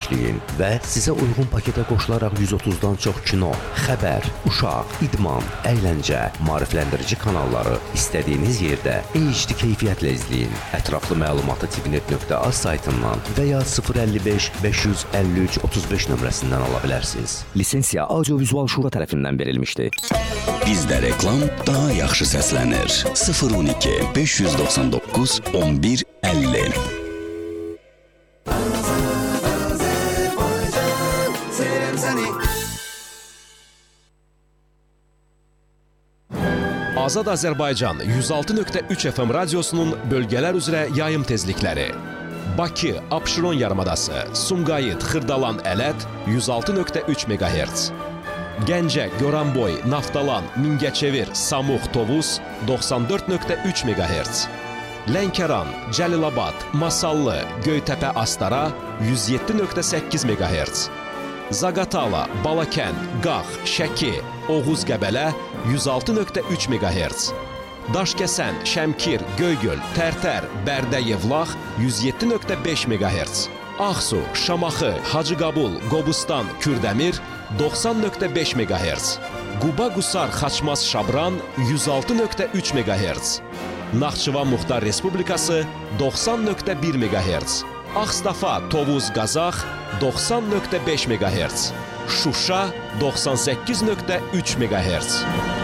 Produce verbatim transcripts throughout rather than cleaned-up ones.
işləyin və sizə uyğun paketə qoşularaq yüz otuzdan çox kino, xəbər, uşaq, idman, əyləncə, maarifləndirici kanalları istədiyiniz yerdə H D keyfiyyətlə izləyin. Ətraflı məlumatı tvnet nöqtə az saytından və ya sıfır əlli beş beş yüz əlli üç otuz beş nömrəsindən ala bilərsiniz. Lisensiya Audiovizual Şura tərəfindən verilmişdir. Bizdə reklam daha yaxşı səslənir. sıfır on iki beş yüz doxsan doqquz on bir əlli. Azad Azərbaycan yüz altı nöqtə üç F M radiosunun bölgələr üzrə yayım tezlikləri. Bakı, Abşeron yarımadası, Sumqayıt, Xırdalan, Ələt yüz altı nöqtə üç meqahertz. Gəncə, Goranboy, Naftalan, Mingəçevir, Samux, Tovuz doxsan dörd nöqtə üç meqahertz. Lənkəran, Cəlilabad, Masallı, Göytəpə, Astara yüz yeddi nöqtə səkkiz meqahertz. Zaqatala, Balakən, Qax, Şəki, Oğuz, Qəbələ yüz altı nöqtə üç meqahertz. Daşkəsən, Şəmkir, Göygöl, Tərtər, Bərdə, Yevlax yüz yeddi nöqtə beş meqahertz. Ağsu, Şamaxı, Hacıqabul, Qobustan, Kürdəmir doxsan nöqtə beş meqahertz. Quba, Qusar, Xaçmaz, Şabran yüz altı nöqtə üç meqahertz. Naxçıvan Muxtar Respublikası doxsan nöqtə bir meqahertz. Ağstafa, Tovuz, Qazax doxsan nöqtə beş meqahertz. Şuşa doxsan səkkiz nöqtə üç meqahertz.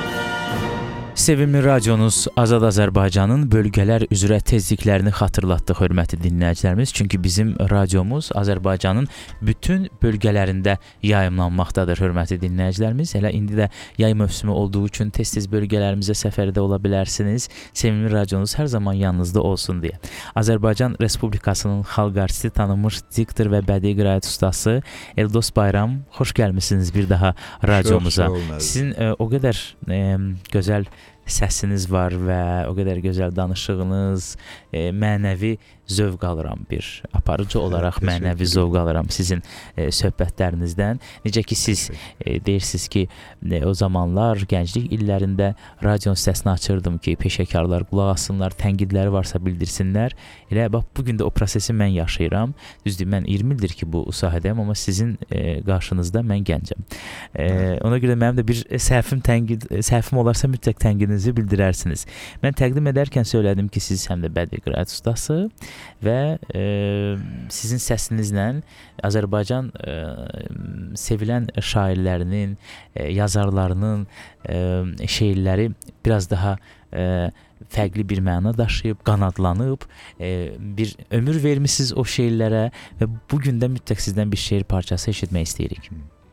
Sevimli radionuz Azad Azərbaycanın bölgələr üzrə tezliklərini xatırlatdıq, hörmətli dinləyicilərimiz. Çünki bizim radiomuz Azərbaycanın bütün bölgələrində yayımlanmaqdadır, hörmətli dinləyicilərimiz. Elə indi də yay mövsümü olduğu üçün tez-tez bölgələrimizə səfərdə ola bilərsiniz. Sevimli radionuz hər zaman yanınızda olsun deyə. Azərbaycan Respublikasının xalq artisti, tanınmış diktor və bədii qiraət ustası Eldos Bayram, xoş gəlmisiniz bir daha radiomuza. Sizin e, o qədər e, gözəl səsiniz var və o qədər gözəl danışığınız, e, mənəvi zövq alıram bir aparıcı olaraq, hə, mənəvi zövq alıram sizin e, söhbətlərinizdən. Necə ki siz e, deyirsiniz ki e, o zamanlar gənclik illərində radionun səsini açırdım ki peşəkarlar qulaq assınlar, tənqidləri varsa bildirsinlər. Elə bax bugün də o prosesi mən yaşayıram. Düzdür, mən iyirmi ildir ki bu sahədəyəm, amma sizin e, qarşınızda mən gəncəm. E, ona görə mənim də bir səhvim tənqid, səhvim olarsa mütləq tənqidinizi bildirərsiniz. Mən təqdim edərkən söylədim ki siz həm də bədii qiraət ustası və e, sizin səsinizlə Azərbaycan e, sevilən şairlərinin, e, yazarlarının e, şeirləri biraz daha e, fərqli bir məna daşıyıb, qanadlanıb, e, bir ömür vermisiniz o şeirlərə və bugün də mütləq sizdən bir şeir parçası eşitmək istəyirik.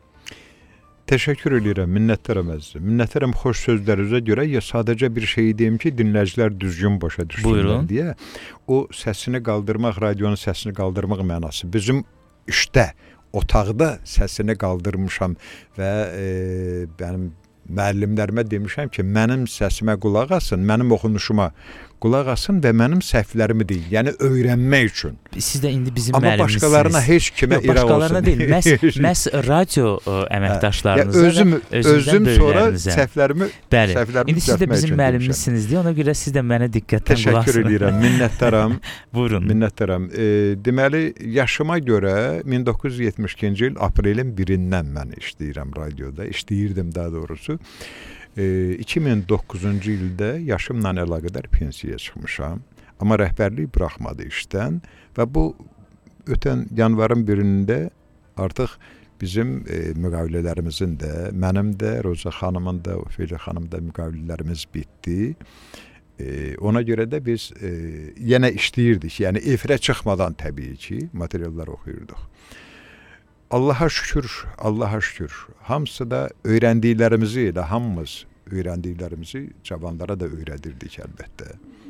Təşəkkür edirəm, minnətdaram əzizim. Minnətdaram xoş sözlərinizə görə. Ya sadəcə bir şey deyim ki, dinləyicilər düzgün başa düşsünlər deyə. O səsini qaldırmaq, radionun səsini qaldırmaq mənası. Bizim işdə, otaqda səsini qaldırmışam və e, mənim müəllimlərimə demişəm ki, mənim səsimə qulaq asın, mənim oxunuşuma qulaq asın və mənim səhvlərimi deyil. Yəni öyrənmək üçün. Siz də indi bizim amma müəllimsiniz. Amma başqalarına heç kimə Yox, iraq olsun. Başqalarına deyil, məhz, məhz radio əməkdaşlarınıza özüm, özüm sonra səhvlərimi Bəli, səhvlərimi indi siz də bizim müəllimimsiniz deyə, ona görə siz də mənə diqqətdən qulaq asın. Təşəkkür edirəm, minnətdaram. Buyurun. Minnətdaram. E, deməli, yaşıma görə min doqquz yüz yetmiş ikinci il aprelin birindən mən işləyirəm radioda, işləyirdim daha doğrusu. E, iki min doqquzuncu ildə yaşımla əlaqədar pensiyaya çıxmışam. Amma rəhbərlik buraxmadı işdən və bu ötən yanvarın birində artıq bizim e, müqavilələrimizin də, mənim də, Roza xanımın da, Ofeliya xanım da müqavilələrimiz bitdi. E, ona görə də biz e, yenə işləyirdik. Yəni efirə çıxmadan təbii ki, materiallar oxuyurduq. Allaha şükür, Allaha şükür. Hamısı da öyrəndiklərimizi elə hamımız öyrəndiklərimizi cavanlara da öyrədirdik əlbəttə.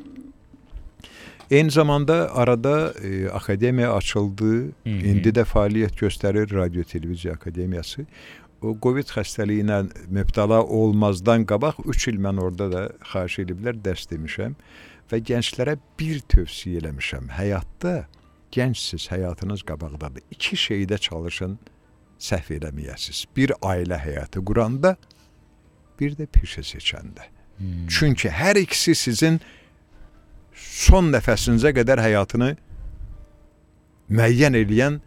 Eyni zamanda arada e, akademiya açıldı. Hı-hı. İndi də fəaliyyət göstərir Radio Televiziya Akademiyası. O Covid xəstəliyinə mübtəla olmazdan qabaq üç il mən orada da xahiş ediblər, dərs demişəm və gənclərə bir tövsiyə eləmişəm. Həyatda gəncsiniz, həyatınız qabaqdadır. İki şeydə çalışın, səhv eləməyəsiniz. Bir ailə həyatı quranda, bir də peşə seçəndə. Hmm. Çünki hər ikisi sizin son nəfəsinizə qədər həyatını müəyyən eləyən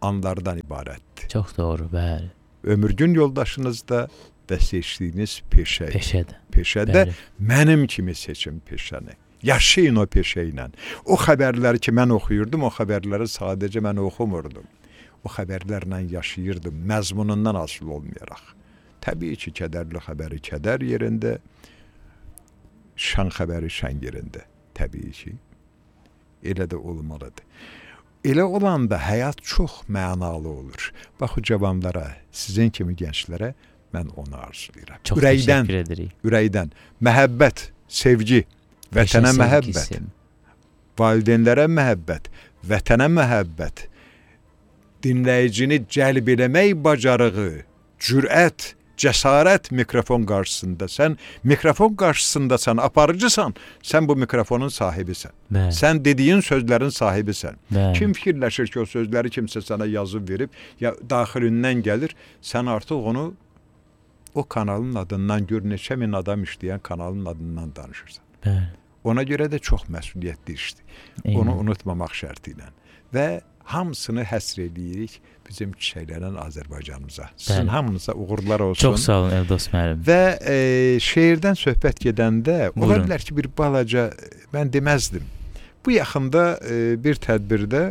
anlardan ibarətdir. Çox doğru, bəli. Ömürgün yoldaşınız da və seçdiyiniz peşə. Peşədir. Peşədə Bəli. mənim kimi seçin peşəni. Yaşayın o peşə ilə. O xəbərləri ki, mən oxuyurdum, o xəbərləri sadəcə mən oxumurdum. O xəbərlərlə yaşayırdım, məzmunundan asılı olmayaraq. Təbii ki, kədərli xəbəri kədər yerində, şən xəbəri şən yerində. Təbii ki, elə də olmalıdır. Elə olanda həyat çox mənalı olur. Bax, o cavanlara, sizin kimi gənclərə mən onu arzulayıram. Çox ürəkdən, təşəkkür edirik. Ürəkdən, məhəbbət, sevgi, vətənə Peşə məhəbbət, sevgisi. valideynlərə məhəbbət, vətənə məhəbbət, dinləyicini cəlb eləmək bacarığı, cürət, cəsarət mikrofon qarşısında. Sən mikrofon qarşısındasan, aparıcısan, sən bu mikrofonun sahibisən. Bəli. Sən dediyin sözlərin sahibisən. Bəli. Kim fikirləşir ki, o sözləri kimsə sənə yazıb verib, ya daxilindən gəlir, sən artıq onu o kanalın adından, gör neçə min adam işləyən kanalın adından danışırsan. Bəli. Ona görə də çox məsuliyyətli işdir. Eyni. Onu unutmamaq şərti ilə. Və hamısını həsr edirik bizim çiçəklənən Azərbaycanımıza. Sizin Bəli. hamınıza uğurlar olsun. Çox sağ olun Eldos müəllim. Və e, şeirdən söhbət gedəndə ola Buyurun. bilər ki, bir balaca mən deməzdim. Bu yaxında e, bir tədbirdə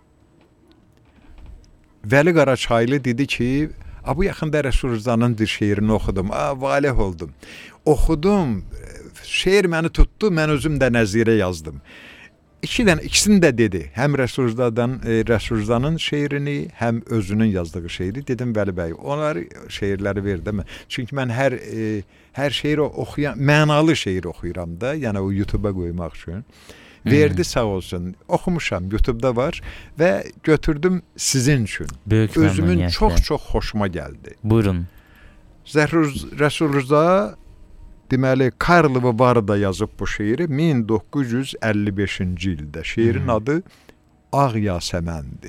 Vəli Qaraçaylı dedi ki, a, bu yaxında Rəsul Rızanın bir şeirini oxudum. A, valeh oldum. Oxudum. Şeir məni tutdu, mən özüm də nəzirə yazdım. İkidən, ikisini də dedi. Həm Rəsul Rızadan, e, Rəsul Rızanın şeirini, həm özünün yazdığı şeiri. Dedim, Vəli bəy, onları şeirləri ver demə. Çünki mən hər e, hər şeiri oxuyan, mənalı şeir oxuyuram da, yəni o YouTube-a qoymaq üçün. Verdi, sağ olsun. Oxumuşam, YouTube-da var və götürdüm sizin üçün. Böyük Özümün məmnuniyyətlə. çox-çox xoşuma gəldi. Buyurun. Rəsul Rıza deməli, Karlovu Varda yazıb bu şeiri min doqquz yüz əlli beşinci ildə. Şeirin Hı. adı Ağ Yasəməndir.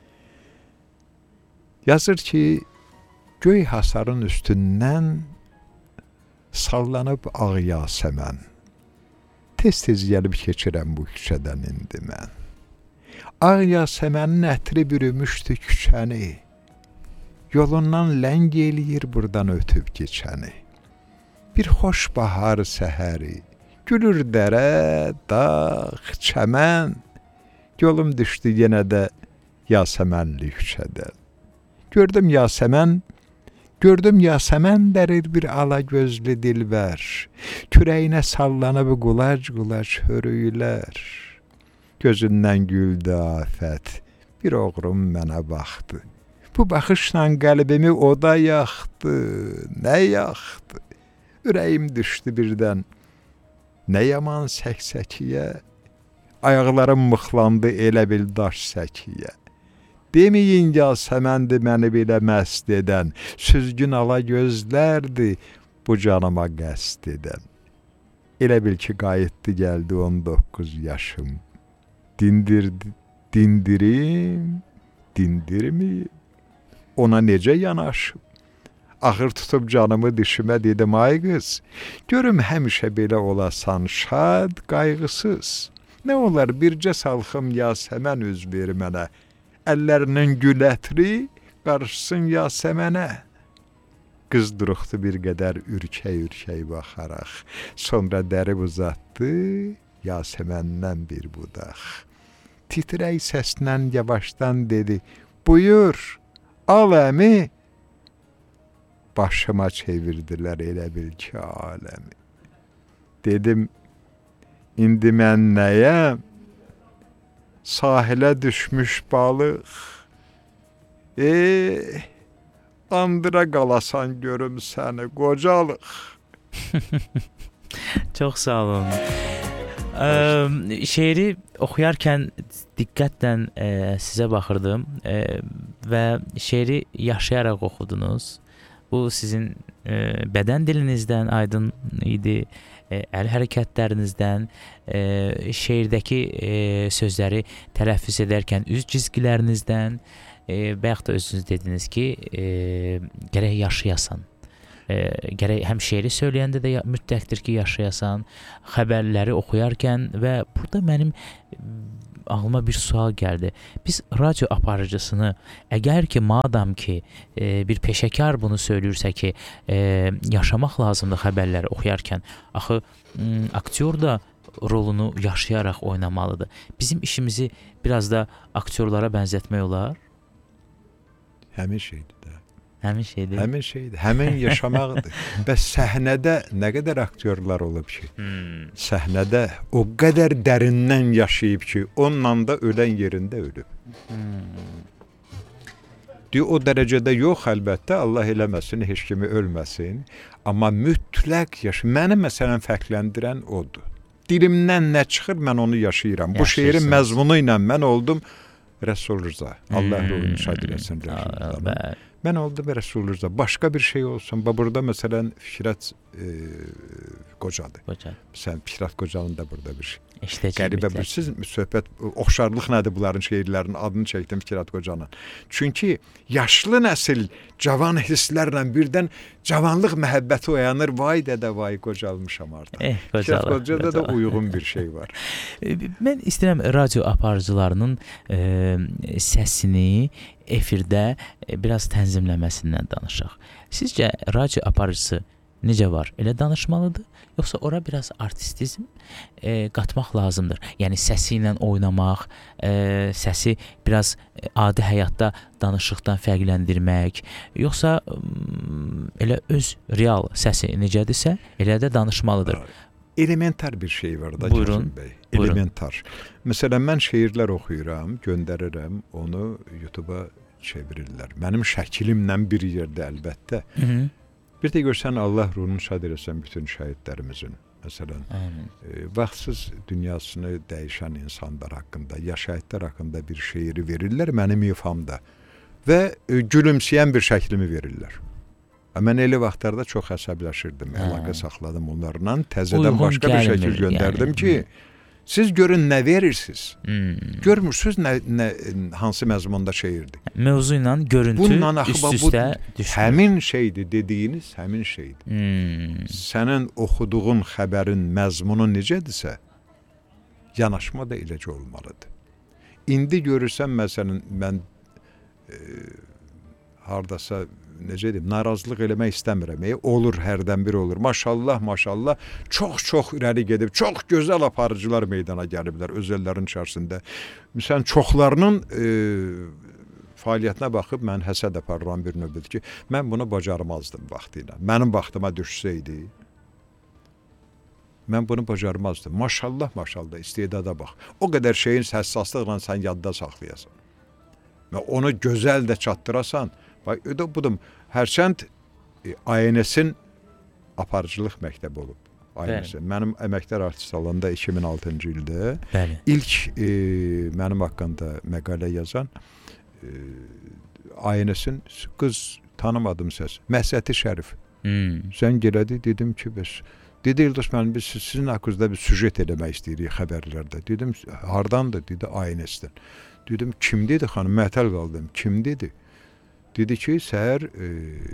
Yazır ki, göy hasarın üstündən sallanıb Ağ Yasəmən. Tez-tez gəlib keçirəm bu küçədən indi mən. Ağ Yasəmənin ətri bürümüşdü küçəni. Yolundan ləng eləyir buradan ötüb keçəni. Bir xoş bahar səhəri, gülür dərə, dağ, çəmən. Yolum düşdü yenə də Yasəmənli küçədən. Gördüm Yasəmən, gördüm Yasəmən dərir bir ala gözlü dilbər. Kürəyinə sallanıb qulac-qulac hörüylər. Gözündən güldü afət, bir oğrum mənə baxdı. Bu baxışla qəlbimi oda yaxdı, nə yaxdı? Ürəyim düşdü birdən, nə yaman səksəkiyə, ayaqlarım mıxlandı elə bil daş səkiyə. Deməyin Yasəməndir məni belə məst edən, süzgün ala gözlərdi bu canıma qəst edən. Elə bil ki, qayıtdı gəldi on doqquz yaşım, dindirdi, dindirim, dindirmiyim, ona necə yanaşım? Ağır tutub canımı dişimə dedim, ay qız, görüm həmişə belə olasan şad, qayğısız. Nə olar bircə salxım Yasəmən üz ver mənə, əllərinin gül ətri qarışsın Yasəmənə. Qız duruxdu bir qədər ürkək-ürkək baxaraq, sonra dərib uzatdı Yasəməndən bir budaq. Titrək səslə yavaşdan dedi, buyur, al əmi. Başıma çevirdilər elə bil ki, aləmi. Dedim, indi mən nəyəm? Sahilə düşmüş balıq. Eh, andıra qalasan görüm səni, qocalıq. Çox sağ olun. Ə, şeiri oxuyarkən diqqətlə ə, sizə baxırdım ə, və şeiri yaşayaraq oxudunuz. Bu sizin e, bədən dilinizdən aydın idi, e, əl hərəkətlərinizdən, e, şeirdəki e, sözləri tələffüz edərkən üz cizgilərinizdən e, və yaxud da özünüz dediniz ki, e, gərək yaşayasan. E, gərək həm şeiri söyləyəndə də mütləqdir ki, yaşayasan, xəbərləri oxuyarkən və burada mənim ağlıma bir sual gəldi. Biz radio aparıcısını əgər ki, madam ki, e, bir peşəkar bunu söylürsə ki, e, yaşamaq lazımdır xəbərləri oxuyarkən, axı m, aktyor da rolunu yaşayaraq oynamalıdır. Bizim işimizi biraz da aktyorlara bənzətmək olar? Həmin şeydir də. Həmin şeydir. Həmin şeydir. Həmin yaşamaqdır. Bəs səhnədə nə qədər aktyorlar olub ki, hmm. səhnədə o qədər dərindən yaşayıb ki, onunla da ölən yerində ölüb. Hmm. Diyor, o dərəcədə yox əlbəttə, Allah eləməsin, heç kimi ölməsin. Amma mütləq yaş. Məni məsələn fərqləndirən odur. Dilimdən nə çıxır, mən onu yaşayıram. Bu şeirin məzmunu ilə mən oldum Rəsul Rza. Allah ruhunu şad eləsin. Mən oldum Rəsul Rza. Başqa bir şey olsun. Burada məsələn Fikrət e, Qocadır. Qoca. Sən Fikrət Qocanın da burada bir şey. Qəribə bir siz söhbət, oxşarlıq nədir bunların şeirlərinin adını çəkdim Fikrət Qocanın. Çünki yaşlı nəsil cavan hisslərlə birdən cavanlıq məhəbbəti oyanır. Vay dədə, vay qocalmışam artıq. Eh, Fikrət Qocada da uyğun bir şey var. Mən istəyirəm radio aparıcılarının e, səsini efirdə e, biraz tənzimləməsindən danışaq. Sizcə radio aparıcısı necə var? Elə danışmalıdır? Yoxsa ora biraz artistizm e, qatmaq lazımdır. Yəni səsi ilə oynamaq, e, səsi biraz adi həyatda danışıqdan fərqləndirmək, yoxsa m, elə öz real səsi necədirsə, elə də danışmalıdır. Elementar bir şey var da Cəzim bəy. Elementar. Məsələn, mən şeirlər oxuyuram, göndərirəm, onu YouTube'a çevirirlər. Mənim şəklimlə bir yerdə əlbəttə. Hı -hı. Bir də görsən, Allah ruhunu şad eləsən bütün şəhidlərimizin. Məsələn, e, vaxtsız dünyasını dəyişən insanlar haqqında, ya şəhidlər haqqında bir şeiri verirlər mənim ifamda və e, gülümsəyən bir şəklimi verirlər. Mən elə vaxtlarda çox əsəbləşirdim, əlaqə saxladım onlarla, təzədən başqa bir şəkil göndərdim yəni. Ki, siz görün nə verirsiniz? Hmm. Görmürsünüz nə, nə hansı məzmunda şeirdir. Mövzu ilə görüntü üst-üstə düşür. Həmin şeydir dediyiniz, həmin şeydir. Hmm. Sənin oxuduğun xəbərin məzmunu necədirsə, yanaşma da eləcə olmalıdır. İndi görürsən, məsələn, mən e, hardasa necə deyim, narazılıq eləmək istəmirəm. E, olur, hərdən bir olur. Maşallah, maşallah, çox-çox irəli gedib, çox gözəl aparıcılar meydana gəliblər öz ellərin içərisində. Məsələn, çoxlarının e, fəaliyyətinə baxıb mən həsəd aparıram bir növbədir ki, mən bunu bacarmazdım vaxtıyla. Mənim vaxtıma düşsəydi, mən bunu bacarmazdım. Maşallah, maşallah, istedada bax. O qədər şeyin həssaslıqla sən yadda saxlayasan. Və onu gözəl də çatdırasan. Bax, budum, hərçənd e, A N S-in aparıcılıq məktəbi olub. A N S. Mənim əməkdar artist alanda iki min altıncı ildə Bəli. ilk e, mənim haqqında məqalə yazan e, A N S-in qız tanımadım səs. Məhsəti Şərif. Hmm. Sən gələdi, dedim ki, bəs dedi, İldos müəllim, biz sizin haqqınızda bir süjet eləmək istəyirik xəbərlərdə. Dedim, hardandır? Dedi, A N S-dən. Dedim, kim dedi xanım? Mətəl qaldım. Kim dedi? Dedi ki, səhər e,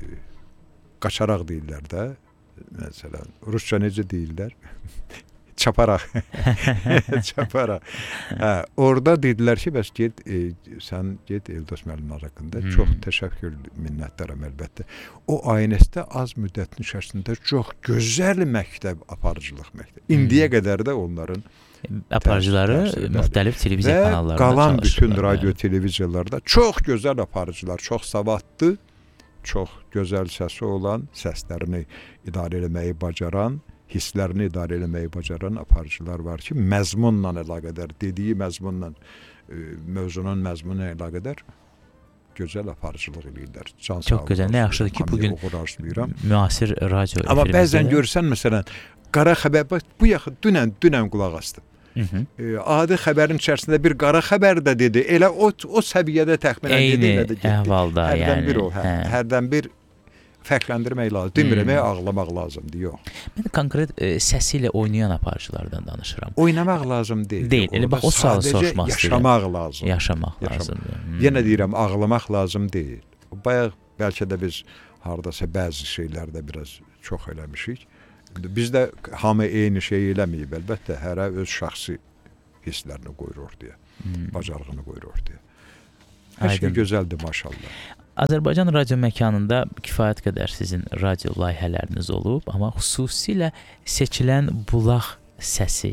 qaçaraq deyirlər də. Məsələn, Rusca necə deyirlər? Çaparaq. Çaparaq. Hə, orada dedilər ki, bəs get, e, sən get İldos müəllimin haqqında. Hmm. Çox təşəkkür, minnətdaram əlbəttə. O A N S-də az müddətin içərisində çox gözəl məktəb, aparıcılıq məktəb. İndiyə hmm. qədər də onların aparıcıları müxtəlif televiziya kanallarında çalışırlar. Qalan bütün radio televiziyalarda çox gözəl aparıcılar, çox savadlı, çox gözəl səsi olan, səslərini idarə eləməyi bacaran, hisslərini idarə eləməyi bacaran aparıcılar var ki, məzmunla əlaqədar, dediyi məzmunla, e, mövzunun məzmununa əlaqədar gözəl aparıcılıq eləyirlər. Can çox gözəl. Nə yaxşıdır ki, bugün müasir radio amma bəzən görsən, məsələn, qara xəbər, bu yaxın, dünən, dünən qulaq astım. Hı -hı. E, adi xəbərin içərisində bir qara xəbər də dedi. Elə o, o səviyyədə təxminən dedi, elə də getdi. Əhvalda, hərdən yəni. Bir o, hə, hə. Hərdən bir fərqləndirmək lazım. Demirəm, hmm. ağlamaq lazımdır, yox. Mən konkret e, səsi ilə oynayan aparıcılardan danışıram. Oynamaq lazım deyil. Deyil, elə bax o sualı soruşmaq istəyirəm. Yaşamaq lazım. Yaşamaq, yaşamaq lazımdır. Hmm. Yenə deyirəm, ağlamaq lazım deyil. Bayaq bəlkə də biz hardasa bəzi şeylərdə biraz çox eləmişik. Bizdə hamı eyni şey eləməyib, əlbəttə, hərə öz şəxsi hisslərini qoyur ortaya. Hmm. Bacarığını qoyur ortaya. Hər şey gözəldir maşallah. Azərbaycan radio məkanında kifayət qədər sizin radio layihələriniz olub, amma xüsusilə seçilən bulaq səsi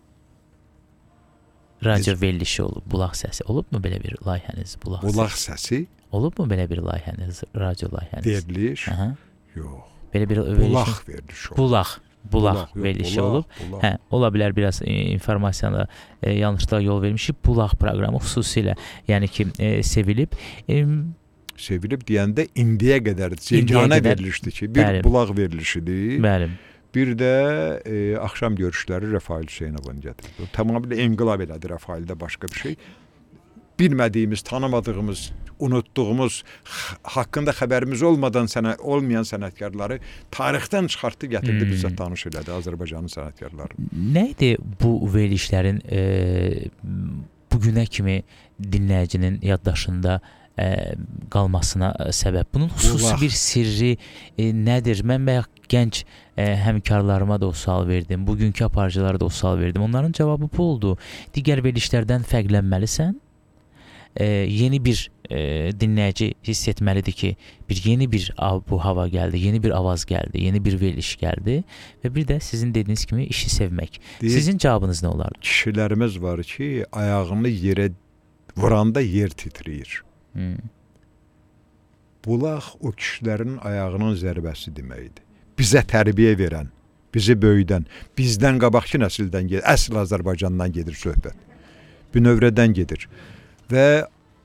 radio verilişi olub, bulaq səsi. Olubmu belə bir layihəniz? Bulaq, bulaq səsi? Olubmu belə bir layihəniz, radio layihəniz? Veriliş? Aha. Yox. Belə bir bulaq verilişi olub. Bulaq. Bulaq verilişi olub. Bulaq. Hə, ola bilər biraz e, informasiyada e, yanlışlığa yol vermişik. Bulaq proqramı xüsusilə, yəni ki, e, sevilib. E, sevilib deyəndə indiyə qədər yeganə verilişdir ki, bir bəli. Bulaq verilişidir. Bəli. Bir də e, axşam görüşləri Rəfail Hüseynovun gətirdi. Tamamilə inqilab elədi Rəfaildə başqa bir şey. Bilmədiyimiz, tanımadığımız, unutduğumuz, haqqında xəbərimiz olmadan sənə, olmayan sənətkarları tarixdən çıxartdı, gətirdi, hmm. bizə tanış elədi Azərbaycanın sənətkarları. Nə idi bu verilişlərin e, bugünə kimi dinləyicinin yaddaşında e, qalmasına səbəb? Bunun xüsusi Bulaq. bir sirri e, nədir? Mən bayaq gənc e, həmkarlarıma da o sual verdim, bugünkü aparıcılara da o sual verdim. Onların cavabı bu oldu. Digər verilişlərdən fərqlənməlisən. E, yeni bir e, dinləyici hiss etməlidir ki, bir yeni bir bu hava gəldi, yeni bir avaz gəldi, yeni bir veriliş gəldi və bir də sizin dediyiniz kimi işi sevmək. Deyil, sizin cavabınız nə olardı? Kişilərimiz var ki, ayağını yerə vuranda yer titrəyir. Hmm. Bulaq o kişilərin ayağının zərbəsi deməkdir. Bizə tərbiyə verən, bizi böyüdən, bizdən qabaqki nəsildən gedir, əsl Azərbaycandan gedir söhbət. Bünövrədən gedir. Və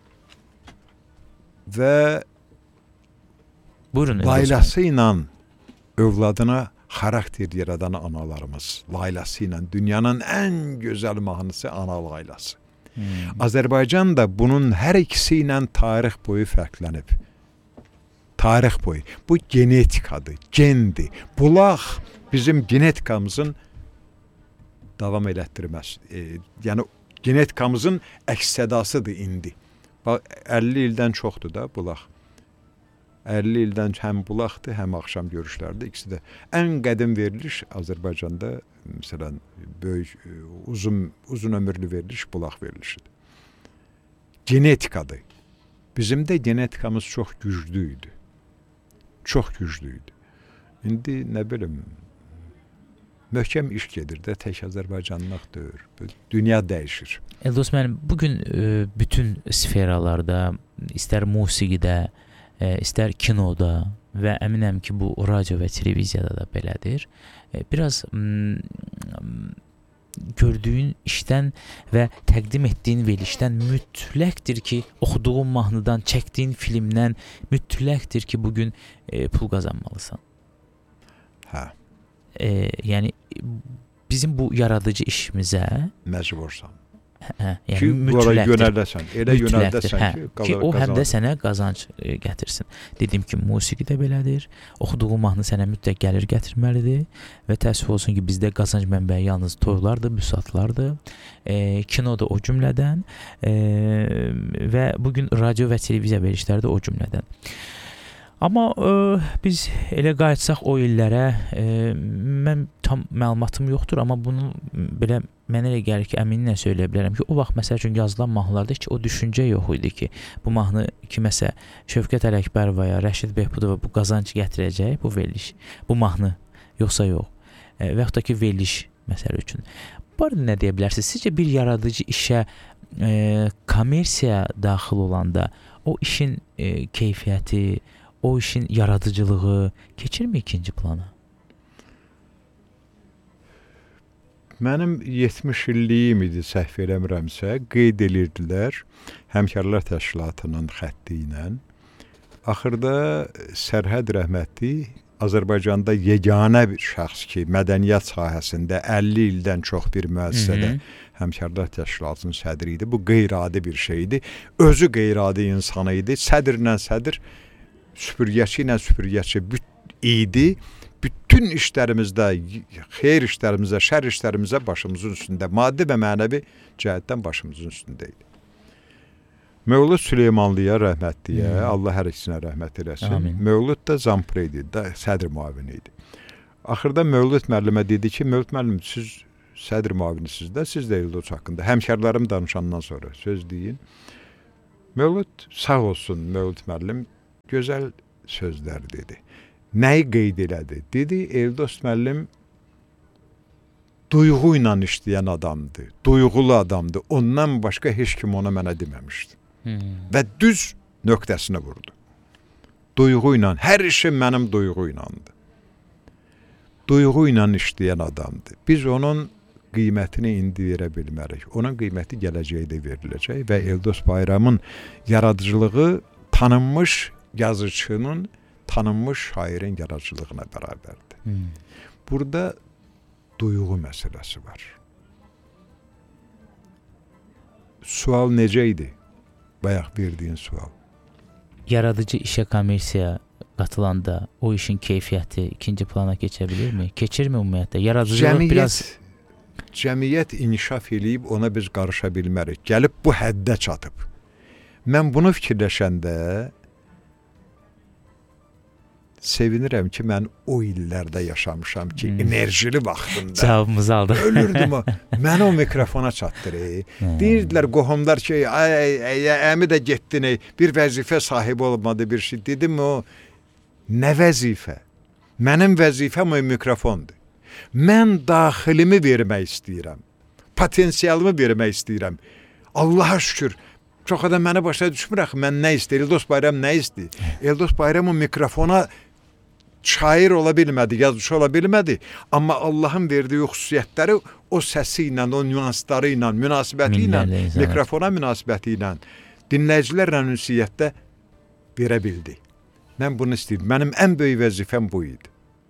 və buyurun, laylası ilə övladına xarakter yaradan analarımız, laylası ilə dünyanın ən gözəl mahnısı ana laylası. Hmm. Azərbaycan da bunun hər ikisi ilə tarix boyu fərqlənib. Tarix boyu. Bu genetikadır, gendir. Bulaq bizim genetikamızın davam elətdirməz. E, yəni genetikamızın əks-sədasıdır indi. Bax, əlli ildən çoxdur da bulaq. əlli ildən həm bulaqdır, həm axşam görüşlərdir. İkisi də ən qədim veriliş Azərbaycanda, məsələn, böyük, uzun, uzun ömürlü veriliş bulaq verilişidir. Genetikadır. Bizim də genetikamız çox güclü idi. Çox güclü idi. İndi nə bilim, möhkəm iş gedir də, tək Azərbaycanlıq deyil. Dünya dəyişir. Eldos müəllim, bugün e, bütün sferalarda, istər musiqidə, e, istər kinoda və əminəm ki, bu radio və televiziyada da belədir. E, biraz m, gördüyün işdən və təqdim etdiyin verilişdən mütləqdir ki, oxuduğun mahnıdan, çəkdiyin filmdən mütləqdir ki, bugün e, pul qazanmalısan. Hə. E, yəni bizim bu yaradıcı işimizə məcbursan. Hə, yəni ki, mütləqdir. Yönəldəsən, elə yönəldəsən hə, ki, ki, o həm də sənə qazanc e, gətirsin. Dediyim ki, musiqi də belədir. Oxuduğun mahnı sənə mütləq gəlir gətirməlidir və təəssüf olsun ki, bizdə qazanc mənbəyi yalnız toylardır, büsatlardır. E, kino da o cümlədən e, və bugün radio və televiziya verilişləri də o cümlədən. Amma e, biz elə qayıtsaq o illərə, e, mən tam məlumatım yoxdur, amma bunu belə mənə elə gəlir ki, əminlə söyləyə bilərəm ki, o vaxt məsəl üçün yazılan mahnılarda heç o düşüncə yox idi ki, bu mahnı kiməsə Şövkət Ələkbərovaya, Rəşid Behbudova bu qazanc gətirəcək, bu veriliş, bu mahnı, yoxsa yox. E, və yaxud da ki, veriliş məsəl üçün. Bu arada nə deyə bilərsiniz? Sizcə bir yaradıcı işə e, kommersiya daxil olanda o işin e, keyfiyyəti, o işin yaradıcılığı keçirmi ikinci plana? Mənim yetmiş illiyim idi, səhv eləmirəmsə, qeyd edirdilər Həmkarlar Təşkilatının xətti ilə. Axırda Sərhəd rəhmətli Azərbaycanda yeganə bir şəxs ki, mədəniyyət sahəsində əlli ildən çox bir müəssisədə Hı -hı. Həmkarlar Təşkilatının sədri idi. Bu qeyri-adi bir şeydi. Özü qeyri-adi insan idi. Sədrlə sədr, süpürgəçi ilə süpürgəçi idi. Bütün işlərimizdə, xeyir işlərimizdə, şər işlərimizdə başımızın üstündə, maddi və mənəvi cəhətdən başımızın üstündə idi. Mövlud Süleymanlıya rəhmətliyə, hmm. Allah hər ikisinə rəhmət eləsin. Amin. Mövlud da Zampre idi, da sədr müavini idi. Axırda Mövlud müəllimə dedi ki, Mövlud müəllim, siz sədr müavinisiniz də, siz də Eldoç haqqında. Həmkarlarım danışandan sonra söz deyin. Mövlud sağ olsun, Mövlud müəllim gözəl sözlər dedi. Nəyi qeyd elədi? Dedi, Eldoç müəllim duyğu ilə işləyən adamdır, duyğulu adamdır. Ondan başqa heç kim ona mənə deməmişdi. Hmm. Və düz nöqtəsini vurdu. Duyğu ilə, hər işi mənim duyğu ilədir. Duyğu ilə işləyən adamdır. Biz onun qiymətini indi verə bilmərik. Onun qiyməti gələcəkdə veriləcək və Eldoç Bayramın yaradıcılığı tanınmış yazıçının, tanınmış şairin yaradıcılığına bərabərdir. Hmm. Burada duyğu məsələsi var. Sual necə idi? Bayaq verdiyin sual. Yaradıcı işə kommersiya qatılanda o işin keyfiyyəti ikinci plana keçə bilirmi? Keçirmi ümumiyyətlə? Yaradıcılıq cəmiyyət, biraz... Cəmiyyət inkişaf eləyib ona biz qarışa bilmərik. Gəlib bu həddə çatıb. Mən bunu fikirləşəndə sevinirəm ki, mən o illərdə yaşamışam ki, hmm. enerjili vaxtında. Cavabımızı aldıq. Ölürdüm o. Məni o mikrofona çatdır. Hmm. Deyirdilər qohumlar ki, ay, ay, ay, əmi də getdin, bir vəzifə sahibi olmadı bir şey. Dedim o, nə vəzifə? Mənim vəzifəm o mikrofondur. Mən daxilimi vermək istəyirəm. Potensialımı vermək istəyirəm. Allaha şükür. Çox adam məni başa düşmür axı, mən nə istəyir? Eldoç Bayram nə istəyir? Eldoç Bayram o mikrofona şair ola bilmədi, yazıcı ola bilmədi. Amma Allahın verdiyi xüsusiyyətləri o səsi ilə, o nüansları ilə, münasibəti ilə, mikrofona münasibəti ilə, dinləyicilərlə ünsiyyətdə verə bildi. Mən bunu istəyirdim. Mənim ən böyük vəzifəm bu idi.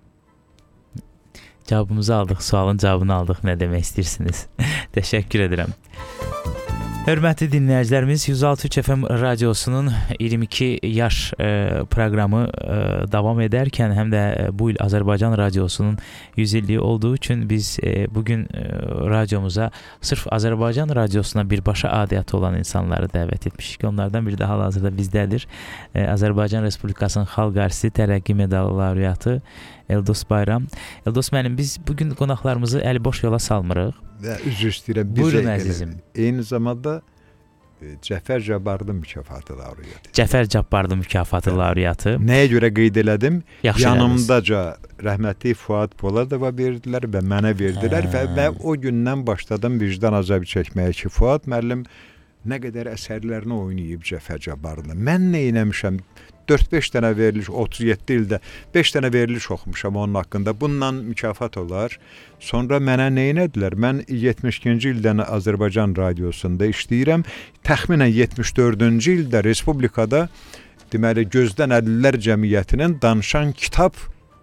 Cavabımızı aldıq, sualın cavabını aldıq. Nə demək istəyirsiniz? Təşəkkür edirəm. Hörmətli dinləyicilərimiz, yüz altı üç F M radiosunun iyirmi iki yaş e, proqramı e, davam edərkən həm də bu il Azərbaycan radiosunun yüz illiyi olduğu üçün biz e, bugün e, radiomuza sırf Azərbaycan radiosuna birbaşa adiyyatı olan insanları dəvət etmişik. Onlardan biri də hal-hazırda bizdədir. E, Azərbaycan Respublikasının Xalq Artisti Tərəqqi medalı laureatı Eldoç Bayram. Eldoç müəllim, biz bugün qonaqlarımızı əliboş yola salmırıq. Və üzr istəyirəm. Buyurun əzizim. Eyni zamanda Cəfər Cabbarlı mükafatı laureatı. Cəfər Cabbarlı mükafatı laureatı. Nəyə görə qeyd elədim? Yaxşı yanımdaca rəhmətli Fuad Poladova verdilər və mənə verdilər və mən o gündən başladım vicdan azabı çəkməyə ki, Fuad müəllim nə qədər əsərlərini oynayıb Cəfər Cabbarlı. Mən nə eləmişəm? dörd beş dənə veriliş, otuz yeddi ildə beş dənə veriliş oxumuşam onun haqqında. Bundan mükafat olar. Sonra mənə nə etdilər? Mən yetmiş ikinci ildən Azərbaycan radiosunda işləyirəm. Təxminən yetmiş dördüncü ildə Respublikada deməli Gözdən Əlillər Cəmiyyətinin danışan kitab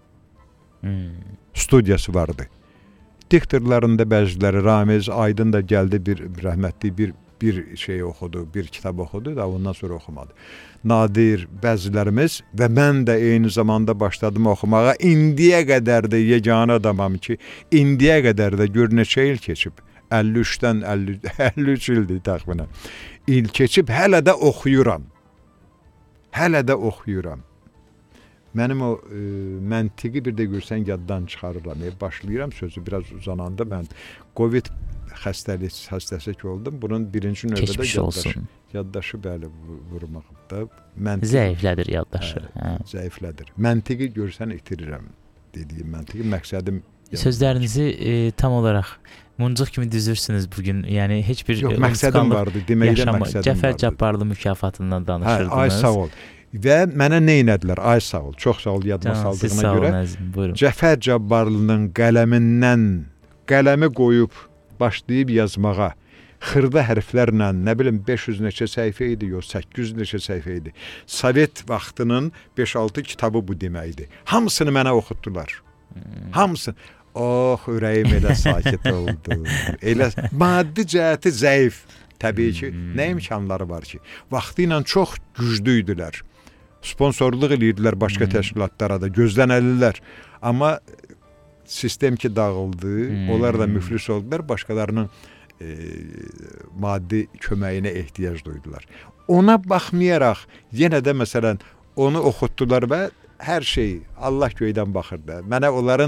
hmm. studiyası vardı. Diktorlarında bəziləri Ramiz Aydın da gəldi, bir rəhmətli bir bir şey oxudu, bir kitab oxudu da ondan sonra oxumadı. Nadir bəzilərimiz və mən də eyni zamanda başladım oxumağa. İndiyə qədər də yeganə adamam ki, indiyə qədər də gör neçə il keçib. əlli üçdən əlli üç ildir təxminən. İl keçib hələ də oxuyuram. Hələ də oxuyuram. Mənim o e, məntiqi bir də görsən yaddan çıxarıram. E, başlayıram sözü biraz uzananda mən Covid xəstəlik xəstəsi oldum. Bunun birinci növbədə yaddaşı, yaddaşı bəli vurmaqda məntiq zəiflədir yaddaşı. Hə, zəiflədir. Məntiqi görsən itirirəm dediyim məntiqi məqsədim. Sözlərinizi e, tam olaraq muncuq kimi düzürsünüz bugün. Yəni heç bir yox, məqsədim vardı, deməklə məqsədim Cəfər vardı. Cabbarlı mükafatından danışırdınız. Hə, ay sağ ol. Və mənə nə etdilər? Ay sağ ol. Çox sağ ol yadıma Can, saldığına görə. Olun, Cəfər Cabbarlının qələmindən qələmi qoyub başlayıb yazmağa xırda hərflərlə, nə bilim beş yüz neçə səhifə idi, yox səkkiz yüz neçə səhifə idi. Sovet vaxtının beş altı kitabı bu deməkdir. Hamısını mənə oxutdular. Hmm. Hamısını. Oh, ürəyim elə sakit oldu. Elə maddi cəhəti zəif. Təbii ki, hmm. nə imkanları var ki? Vaxtı ilə çox güclü idilər. Sponsorluq edirdilər başqa hmm. təşkilatlara da, Gözdən Əlillər. Amma sistem ki dağıldı, hmm. onlar da müflis oldular, başqalarının e, maddi köməyinə ehtiyac duydular. Ona baxmayaraq, yenə də məsələn, onu oxutdular və hər şey Allah göydən baxırdı. Mənə onların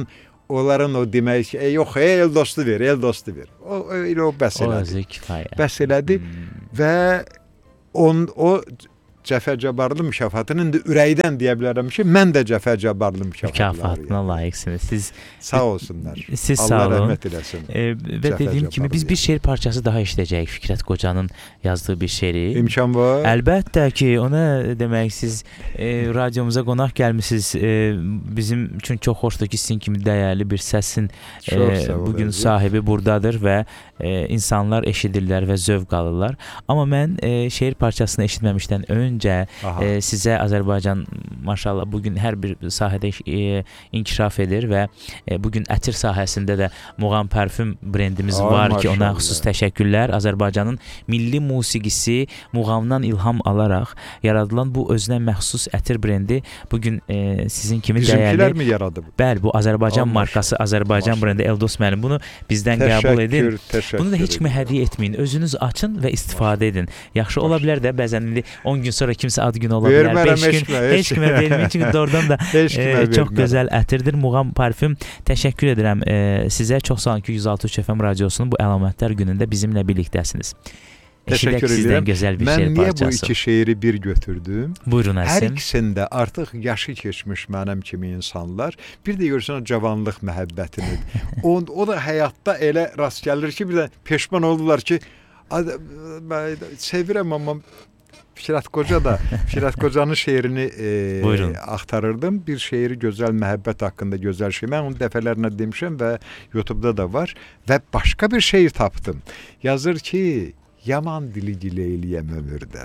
onların o demək ki, e, yox, e, el dostu ver, el dostu ver. O elə o bəs O elədi. özü kifayə. Bəs elədi və on o Cəfər Cabbarlı mükafatının indi ürəkdən deyə bilərəm ki, mən də Cəfər Cabbarlı mükafatına layiqsiniz. Siz sağ olsunlar. Siz Allah sağ olun. rəhmət eləsin. E, və dediyim kimi biz bir şeir parçası daha eşidəcəyik. Fikrət Qocanın yazdığı bir şeiri. İmkan var. Əlbəttə ki, ona demək siz e, radiomuza qonaq gəlmisiniz. E, bizim üçün çox xoşdur ki, sizin kimi dəyərli bir səsin e, bugün sahibi buradadır və e, insanlar eşidirlər və zövq alırlar. Amma mən e, şeir parçasını eşitməmişdən öncə e, sizə Azərbaycan maşallah bugün hər bir sahədə e, inkişaf edir və e, bugün ətir sahəsində də Muğam parfüm brendimiz Ay, var ki, ona xüsus təşəkkürlər. Azərbaycanın milli musiqisi Muğamdan ilham alaraq yaradılan bu özünə məxsus ətir brendi bugün e, sizin kimi Bizimkilər dəyərli. mi yaradıb? Bəli, bu Azərbaycan Ay, markası, Azərbaycan maşallah. brendi Eldos müəllim bunu bizdən təşəkkür, qəbul edin. Təşəkkür, bunu da heç kimə hədiyyə etməyin. Özünüz açın və istifadə edin. Yaxşı ola bilər də bəzən indi on gün sonra kimsə ad günü ola bilər. beş gün eşmə, heç kimə verməyin. Çünki doğrudan da e, çox vermə. gözəl ətirdir. Muğam parfüm. Təşəkkür edirəm e, sizə. Çox sağ olun ki, yüz altı üç F M radiosunun bu əlamətlər günündə bizimlə birlikdəsiniz. Təşəkkür edirəm. Gözəl bir mən şeir niyə parçası. bu iki şeiri bir götürdüm? Buyurun Hər Əsim. ikisində artıq yaşı keçmiş mənim kimi insanlar, bir də görürsən cavanlıq məhəbbətini. o, o da həyatda elə rast gəlir ki, bir də peşman oldular ki, sevirəm amma Fikrət Qoca da, Fikrət Qocanın şeirini e, axtarırdım. Bir şeiri gözəl məhəbbət haqqında gözəl şey. Mən onu dəfələrlə demişəm və YouTube-da da var. Və başqa bir şeir tapdım. Yazır ki, yaman dili gileyliyəm ömürdən.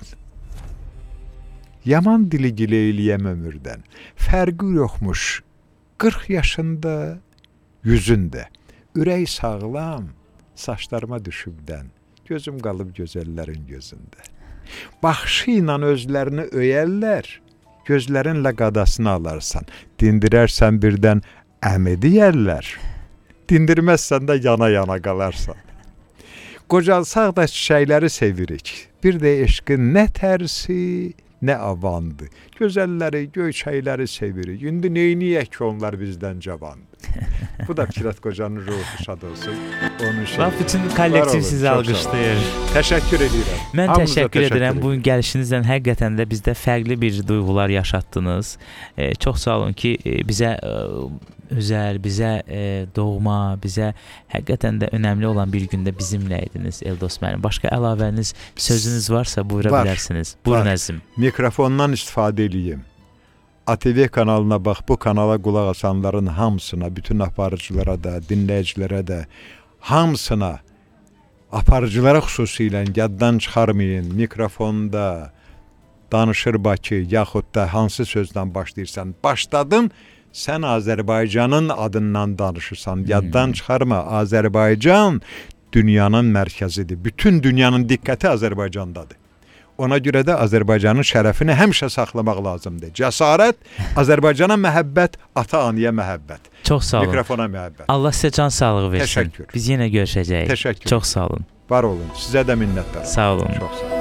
Yaman dili gileyliyəm ömürdən. Fərqi yoxmuş qırx yaşında, yüzündə. Ürək sağlam, saçlarıma düşübdən. Gözüm qalıb gözəllərin gözündə. Baxışı ilə özlərini öyərlər, gözlərinlə qadasını alarsan. Dindirərsən birdən əmi deyərlər, dindirməzsən də yana-yana qalarsan. Qocalsaq da çiçəkləri sevirik, bir də eşqin nə tərsi, nə avandı. Gözəlləri, göyçəkləri sevirik, indi neyniyək ki onlar bizdən cavandı. Bu da Fikrət Qocanın ruhu şad olsun. Bax, bütün kollektiv sizi alqışlayır. Təşəkkür edirəm. Mən Hamınıza təşəkkür, təşəkkür edirəm. Bu gəlişinizdən həqiqətən də bizdə fərqli bir duyğular yaşatdınız. E, çox sağ olun ki, e, bizə e, özəl, bizə e, doğma, bizə həqiqətən də önəmli olan bir gündə bizimlə idiniz Eldos müəllim. Başqa əlavəniz, sözünüz varsa buyura var, bilərsiniz. Buyurun Əzim. Mikrofondan istifadə edeyim. A T V kanalına bax, bu kanala qulaq asanların hamısına, bütün aparıcılara da, dinləyicilərə də, hamısına, aparıcılara xüsusilə yaddan çıxarmayın. Mikrofonda danışır Bakı, yaxud da hansı sözdən başlayırsan, başladın, sən Azərbaycanın adından danışırsan, yaddan çıxarma. Azərbaycan dünyanın mərkəzidir. Bütün dünyanın diqqəti Azərbaycandadır. Ona görə də Azərbaycanın şərəfini həmişə saxlamaq lazımdır. Cəsarət, Azərbaycana məhəbbət, ata-anaya məhəbbət. Çox sağ olun. Mikrofona məhəbbət. Allah sizə can sağlığı versin. Təşəkkür. Biz yenə görüşəcəyik. Təşəkkür. Çox sağ olun. Var olun. Sizə də minnətdaram. Sağ olun. Çox sağ olun.